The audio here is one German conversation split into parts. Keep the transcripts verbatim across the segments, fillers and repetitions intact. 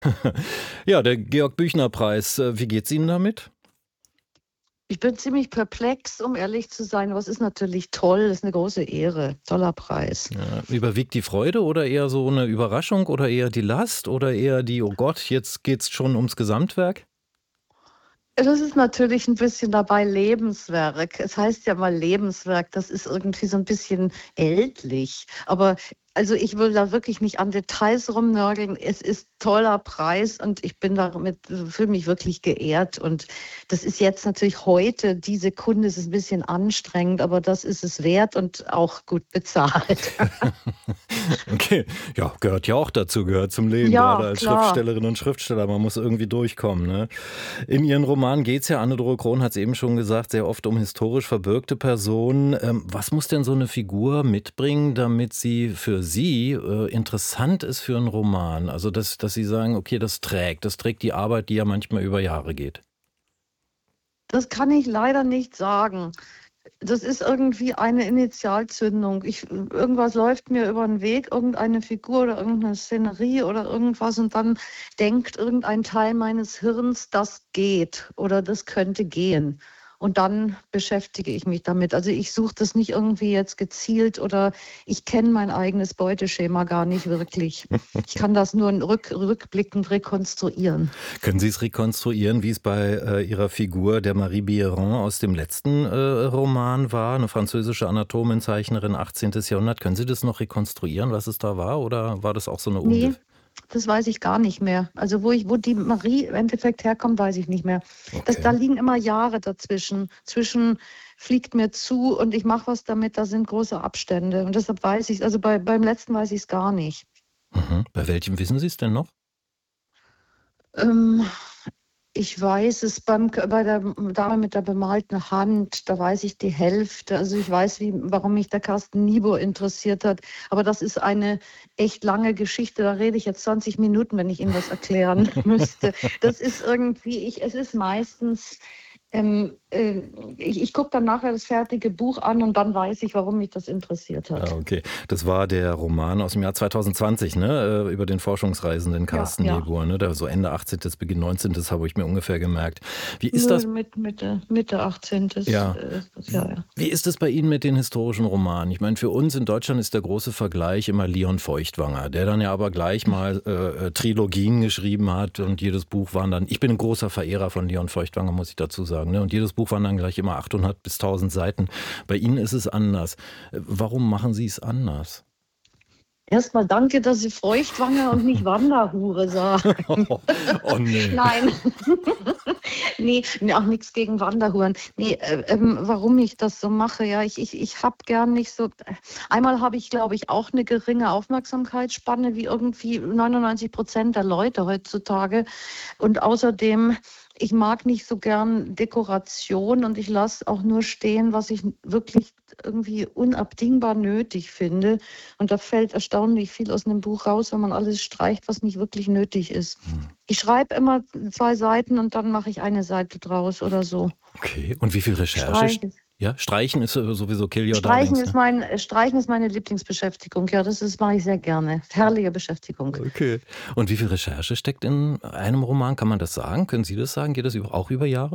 Ja, der Georg-Büchner-Preis, äh, wie geht's Ihnen damit? Ich bin ziemlich perplex, um ehrlich zu sein, aber es ist natürlich toll, es ist 'ne große Ehre, toller Preis. Ja, überwiegt die Freude oder eher so eine Überraschung oder eher die Last oder eher die: „Oh Gott, jetzt geht's schon ums Gesamtwerk?“ Das ist natürlich 'n bisschen dabei Lebenswerk. Es heißt ja mal Lebenswerk, das ist irgendwie so 'n bisschen ältlich. Aber also, ich will da wirklich nicht an Details rumnörgeln. Es ist toller Preis und ich bin damit fühle mich wirklich geehrt. Und das ist jetzt natürlich heute die Sekunde ist es 'n bisschen anstrengend, aber das ist es wert und auch gut bezahlt. Okay, ja, gehört ja auch dazu, gehört zum Leben, grade Ja, als klar. Schriftstellerin und Schriftsteller. Man muss irgendwie durchkommen, ne? In Ihren Romanen geht's ja, Anne-Dore Krohn hat's eben schon gesagt, sehr oft um historisch verbürgte Personen. Ähm, was muss denn so 'ne Figur mitbringen, damit sie für Sie, äh, interessant ist für 'n Roman? Also, dass dass Sie sagen: „Okay, das trägt das trägt die Arbeit, die ja manchmal über Jahre geht.“ Das kann ich leider nicht sagen. Das ist irgendwie eine Initialzündung. Ich irgendwas läuft mir über 'n Weg, irgendeine Figur oder irgend 'ne Szenerie oder irgendwas und dann denkt irgendein Teil meines Hirns: „Das geht“ oder „das könnte gehen.“ Und dann beschäftige ich mich damit. Also, ich suche das nicht irgendwie jetzt gezielt oder ich kenne mein eigenes Beuteschema gar nicht wirklich. Ich kann das nur 'n rück rückblickend rekonstruieren. Können Sie's rekonstruieren, wie's bei, äh, Ihrer Figur der Marie Biéron aus dem letzten, äh, Roman war, 'ne französische Anatomin, Zeichnerin, achtzehntes Jahrhundert. Können Sie das noch rekonstruieren, was es da war, oder war das auch so 'ne Ne, ungef das weiß ich gar nicht mehr. Also, wo ich wo die Marie im Endeffekt herkommt, weiß ich nicht mehr. Das da Okay. liegen immer Jahre dazwischen. Zwischen fliegt mir zu und ich mache was damit, da sind große Abstände. Und deshalb weiß ich's also, bei beim letzten weiß ich's gar nicht. Mhm. Bei welchem wissen Sie's denn noch? Ähm, ich weiß es beim K bei der Dame mit der bemalten Hand, da weiß ich die Hälfte. Also, ich weiß, wie warum mich der Carsten Niebuhr interessiert hat. Aber das ist eine echt lange Geschichte. Da rede ich jetzt zwanzig Minuten, wenn ich Ihnen das erklären müsste. Das ist irgendwie ich es ist meistens, ähm, äh ich ich gucke dann nachher das fertige Buch an und dann weiß ich, warum mich das interessiert Ah, hat. okay. Das war der Roman aus'm Jahr zweitausendzwanzig, ne, äh, über den Forschungsreisenden Ja, Carsten ja. Niebuhr, ne? Der so Ende achtzehntes, Beginn neunzehntes habe ich mir ungefähr gemerkt. Wie ist Nö, das mit Mitte Mitte achtzehntes Ja. äh, ja, W ja. wie ist es bei Ihnen mit den historischen Romanen? Ich meine, für uns in Deutschland ist der große Vergleich immer Leon Feuchtwanger, der dann ja aber gleich mal, äh, äh, Trilogien geschrieben hat und jedes Buch waren dann ich bin 'n großer Verehrer von Leon Feuchtwanger, muss ich dazu sagen, ne? Und jedes Buch waren dann gleich immer achthundert bis tausend Seiten. Bei Ihnen ist es anders. Äh, warum machen Sie's anders? Erst mal danke, dass Sie Feuchtwanger und nicht Wanderhure sagen. Oh, ne. Nein. Ne, ne, auch nix gegen Wanderhuren. Ne, äh, ähm, warum ich das so mache, ja, ich ich ich habe gern nicht so einmal habe ich, glaube ich, auch 'ne geringe Aufmerksamkeitsspanne wie irgendwie neunundneunzig Prozent der Leute heutzutage. Und außerdem, ich mag nicht so gern Dekoration und ich lasse auch nur stehen, was ich wirklich irgendwie unabdingbar nötig finde. Und da fällt erstaunlich viel aus 'nem Buch raus, wenn man alles streicht, was nicht wirklich nötig ist. Hm. Ich schreibe immer zwei Seiten und dann mache ich eine Seite draus oder so. Okay. Und wie viel Recherche st Streiche. ja, Streichen ist, äh, sowieso kill your Streichen darlings, ist ne? mein äh, Streichen ist meine Lieblingsbeschäftigung. Ja, das ist mache ich sehr gerne. Herrliche Beschäftigung. Okay. Und wie viel Recherche steckt in einem Roman? Kann man das sagen? Können Sie das sagen? Geht das über auch über Jahre?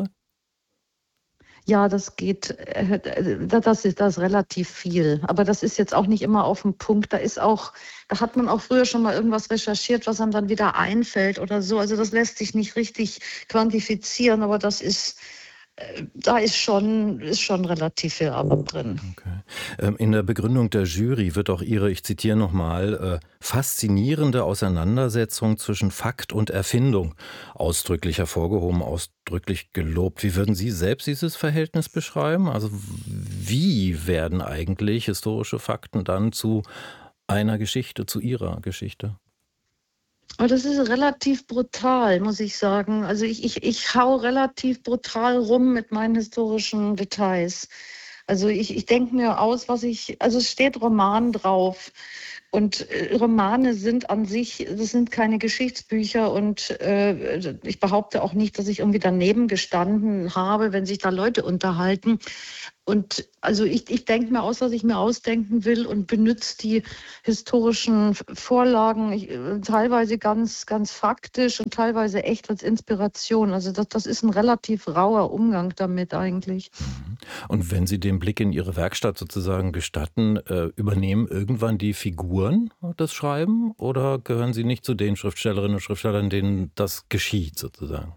Ja, das geht, äh, d da das ist das relativ viel. Aber das ist jetzt auch nicht immer auf 'n Punkt. Da ist auch da hat man auch früher schon mal irgendwas recherchiert, was einem dann wieder einfällt oder so. Also, das lässt sich nicht richtig quantifizieren, aber das ist äh, da ist schon ist schon relativ viel Arbeit drin. Okay. Ähm, in der Begründung der Jury wird auch Ihre, ich zitiere noch mal, äh, „faszinierende Auseinandersetzung zwischen Fakt und Erfindung“ ausdrücklich hervorgehoben, ausdrücklich gelobt. Wie würden Sie selbst dieses Verhältnis beschreiben? Also, w wie werden eigentlich historische Fakten dann zu einer Geschichte, zu Ihrer Geschichte? Oh, das ist relativ brutal, muss ich sagen. Also, ich ich ich haue relativ brutal rum mit meinen historischen Details. Also, ich ich denke mir aus, was ich also, es steht Roman drauf. Und, äh, Romane sind an sich das sind keine Geschichtsbücher und, äh, d ich behaupte auch nicht, dass ich irgendwie daneben gestanden habe, wenn sich da Leute unterhalten. Und also ich, ich denke mir aus, was ich mir ausdenken will und benutze die historischen Vorlagen ich, äh, teilweise ganz, ganz faktisch und teilweise echt als Inspiration. Also das, das ist ein relativ rauer Umgang damit eigentlich. Mhm. Und wenn Sie den Blick in Ihre Werkstatt sozusagen gestatten, äh, übernehmen irgendwann die Figuren das Schreiben oder gehören Sie nicht zu den Schriftstellerinnen und Schriftstellern, denen das geschieht sozusagen?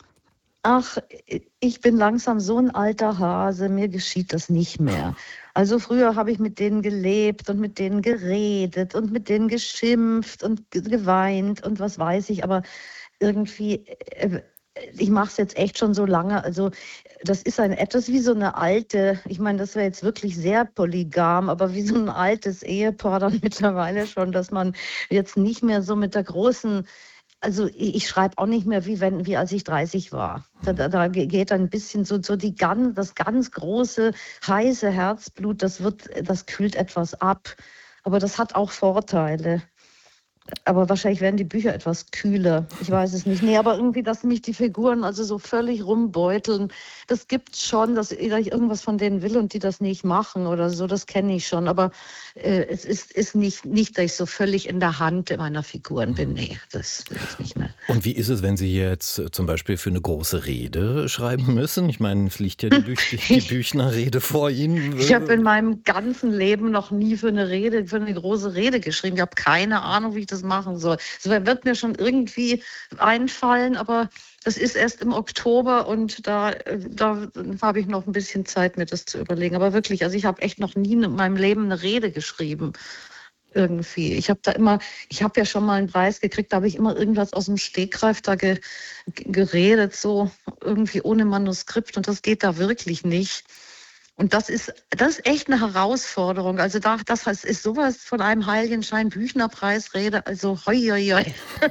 Ach, ich bin langsam so ein alter Hase, mir geschieht das nicht mehr. Also früher habe ich mit denen gelebt und mit denen geredet und mit denen geschimpft und ge- geweint und was weiß ich, aber irgendwie, äh, ich mache es jetzt echt schon so lange. Also das ist ein etwas wie so eine alte, ich meine, das wäre jetzt wirklich sehr polygam, aber wie so ein altes Ehepaar dann mittlerweile schon, dass man jetzt nicht mehr so mit der großen also ich, ich schreibe auch nicht mehr wie wenn wie als ich dreißig war. Da, da, da geht ein bisschen so, so die ganz, das ganz große heiße Herzblut, das wird, das kühlt etwas ab. Aber das hat auch Vorteile. Aber wahrscheinlich werden die Bücher etwas kühler. Ich weiß es nicht. Nee, aber irgendwie, dass mich die Figuren also so völlig rumbeuteln, das gibt's schon, dass ich irgendwas von denen will und die das nicht machen oder so, das kenne ich schon. Aber äh, es ist, ist nicht, nicht, dass ich so völlig in der Hand meiner Figuren bin. Nee, das will ich nicht mehr. Und wie ist es, wenn Sie jetzt äh, zum Beispiel für eine große Rede schreiben müssen? Ich meine, es liegt ja die, Büch die Ich, Büchner-Rede vor Ihnen. ich habe in meinem ganzen Leben noch nie für eine Rede, für eine große Rede geschrieben. Ich habe keine Ahnung, wie ich das machen soll. So wird mir schon irgendwie einfallen, aber das ist erst im Oktober und da, äh, da habe ich noch ein bisschen Zeit, mir das zu überlegen. Aber wirklich, also ich habe echt noch nie in meinem Leben eine Rede geschrieben. Irgendwie. Ich habe da immer, ich habe ja schon mal einen Preis gekriegt, da habe ich immer irgendwas aus dem Stegreif da ge, geredet, so irgendwie ohne Manuskript und das geht da wirklich nicht. Und das ist, das ist echt eine Herausforderung. Also da, das heißt, ist sowas von einem Heiligenschein Büchnerpreis Rede, also hoi, hoi, hoi.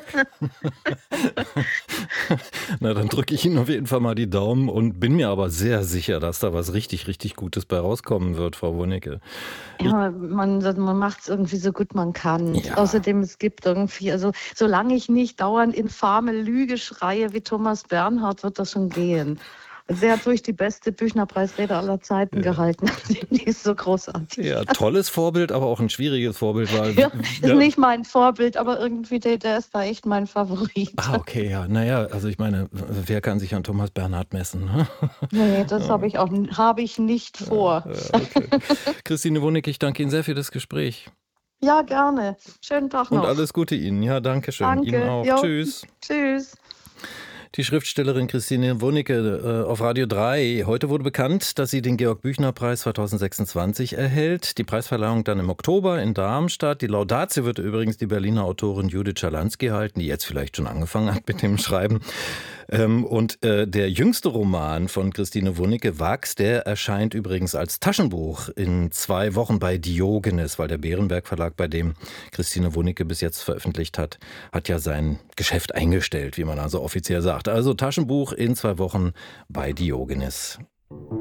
Na, dann drücke ich Ihnen auf jeden Fall mal die Daumen und bin mir aber sehr sicher, dass da was richtig, richtig Gutes bei rauskommen wird, Frau Wunicke. Ich, Ja, man, man macht es irgendwie so gut man kann. ja. Außerdem, es gibt irgendwie, also solange ich nicht dauernd infame Lüge schreie wie Thomas Bernhard, wird das schon gehen. Der hat durch die beste Büchnerpreisrede aller Zeiten Ja. gehalten. Die ist so großartig. Ja, tolles Vorbild, aber auch ein schwieriges Vorbild, weil Ja, ist ja, nicht mein Vorbild, aber irgendwie der, der ist da echt mein Favorit. ah, okay, ja, naja, also ich meine, wer kann sich an Thomas Bernhard messen? Ne? Nee, das Ja, habe ich auch habe ich nicht vor. ja, okay. Christine Wunicke, ich danke Ihnen sehr für das Gespräch Ja, gerne. Schönen Tag und noch. alles Gute Ihnen. Ja, danke schön. Ihnen Danke. auch. Jo, Tschüss. tschüss. Die Schriftstellerin Christine Wunicke äh, auf Radio drei. Heute wurde bekannt, dass sie den Georg-Büchner-Preis zweitausendsechsundzwanzig erhält. Die Preisverleihung dann im Oktober in Darmstadt. Die Laudatio wird übrigens die Berliner Autorin Judith Schalansky halten, die jetzt vielleicht schon angefangen hat mit dem Schreiben. Ähm, und äh, der jüngste Roman von Christine Wunicke, Wachs, der erscheint übrigens als Taschenbuch in zwei Wochen bei Diogenes, weil der Berenberg Verlag, bei dem Christine Wunicke bis jetzt veröffentlicht hat, hat ja sein Geschäft eingestellt, wie man also offiziell sagt. Also Taschenbuch in zwei Wochen bei Diogenes.